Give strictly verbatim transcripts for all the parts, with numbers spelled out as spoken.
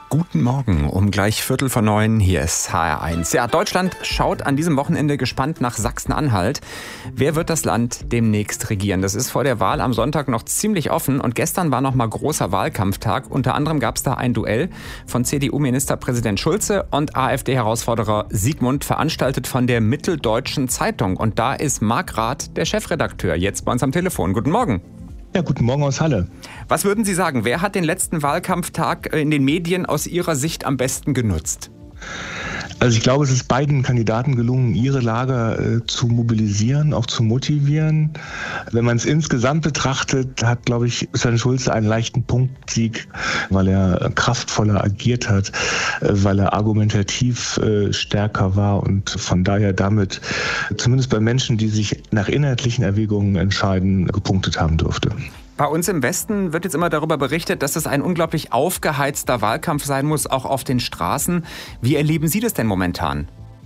Guten Morgen, um gleich Viertel vor neun, hier ist H R eins. Ja, Deutschland schaut an diesem Wochenende gespannt nach Sachsen-Anhalt. Wer wird das Land demnächst regieren? Das ist vor der Wahl am Sonntag noch ziemlich offen und gestern war noch mal großer Wahlkampftag. Unter anderem gab es da ein Duell von C D U-Ministerpräsident Schulze und AfD-Herausforderer Siegmund, veranstaltet von der Mitteldeutschen Zeitung. Und da ist Marc Rath, der Chefredakteur, jetzt bei uns am Telefon. Guten Morgen. Ja, guten Morgen aus Halle. Was würden Sie sagen, wer hat den letzten Wahlkampftag in den Medien aus Ihrer Sicht am besten genutzt? Also ich glaube, es ist beiden Kandidaten gelungen, ihre Lager äh, zu mobilisieren, auch zu motivieren. Wenn man es insgesamt betrachtet, hat, glaube ich, Sven Schulze einen leichten Punktsieg, weil er kraftvoller agiert hat, äh, weil er argumentativ äh, stärker war und von daher damit zumindest bei Menschen, die sich nach inhaltlichen Erwägungen entscheiden, gepunktet haben durfte. Bei uns im Westen wird jetzt immer darüber berichtet, dass es ein unglaublich aufgeheizter Wahlkampf sein muss, auch auf den Straßen. Wie erleben Sie das denn momentan?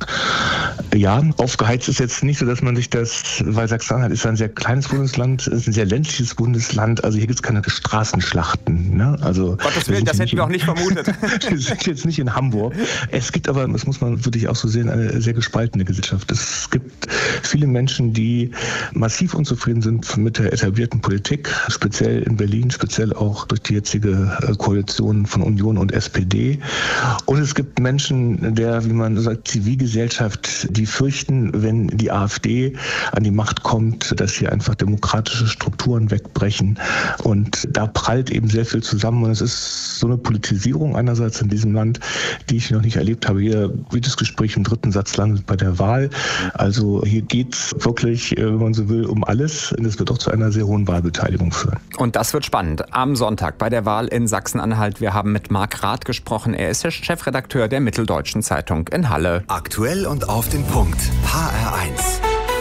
Ja, aufgeheizt ist jetzt nicht so, dass man sich das, weil Sachsen-Anhalt ist ein sehr kleines Bundesland, ist ein sehr ländliches Bundesland, also hier gibt es keine Straßenschlachten. Ne? Also, Gottes Willen, das hätten wir auch nicht vermutet. Wir sind jetzt nicht in Hamburg. Es gibt aber, das muss man wirklich auch so sehen, eine sehr gespaltene Gesellschaft. Es gibt viele Menschen, die massiv unzufrieden sind mit der etablierten Politik, speziell in Berlin, speziell auch durch die jetzige Koalition von Union und S P D. Und es gibt Menschen der, wie man sagt, Zivilgesellschaft, die fürchten, wenn die AfD an die Macht kommt, dass hier einfach demokratische Strukturen wegbrechen. Und da prallt eben sehr viel zusammen. Und es ist so eine Politisierung einerseits in diesem Land, die ich noch nicht erlebt habe. Hier, wie das Gespräch im dritten Satz landet bei der Wahl. Also hier geht es wirklich, wenn man so will, um alles. Und es wird auch zu einer sehr hohen Wahlbeteiligung führen. Und das wird spannend. Am Sonntag bei der Wahl in Sachsen-Anhalt. Wir haben mit Marc Rath gesprochen. Er ist der Chefredakteur der Mitteldeutschen Zeitung in Halle. Aktuell und auf den Punkt. H R eins.